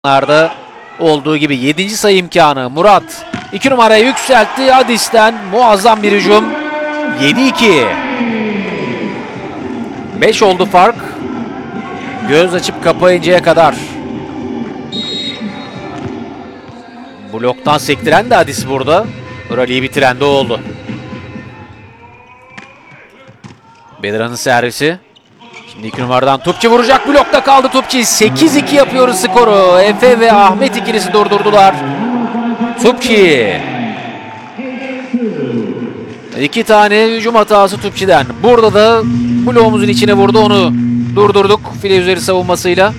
Larda olduğu gibi 7. sayı imkanı. Murat 2 numaraya yükseltti. Adis'ten muazzam bir hücum. 7-2. 5 oldu fark. Göz açıp kapayıncaya kadar. Bloktan sektiren de Adis burada. Rally'yi bitiren de oldu. Bedirhan'ın servisi. Şimdi 2 numaradan Tupçi vuracak. Blokta kaldı Tupçi. 8-2 yapıyoruz skoru. Efe ve Ahmet ikilisi durdurdular. Tupçi. 2 tane hücum hatası Tupçi'den. Burada da bloğumuzun içine vurdu. Onu durdurduk file üzeri savunmasıyla.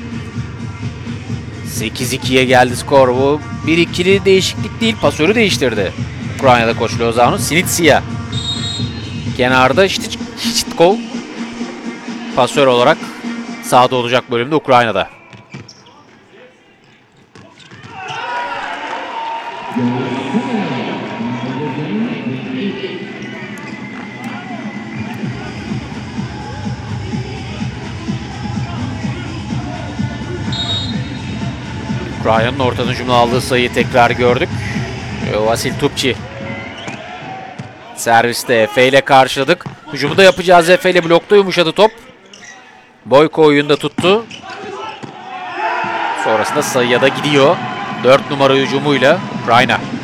8-2'ye geldi skor bu. Bir ikili değişiklik değil. Pasörü değiştirdi. Ukrayna'da koç Lozano. Sinitsia. Kenarda Şitkov. Pasör olarak sahada olacak bölümde Ukrayna'da. Ukrayna'nın ortadan hücumla aldığı sayıyı tekrar gördük. Vasil Tupçi. Serviste Efe ile karşıladık. Hücumu da yapacağız. Efe ile blokta yumuşadı top. Boyko oyunda tuttu. Sonrasında sayıya da gidiyor. 4 numara hücumuyla Ukrayna.